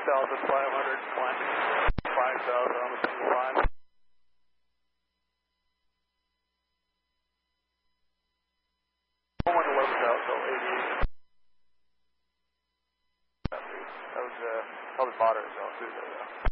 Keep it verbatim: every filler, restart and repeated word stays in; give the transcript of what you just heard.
thousand five hundred twenty, five thousand on the single line. one eleven thousand eighty-eight. That was uh, probably moderate zone too there, though.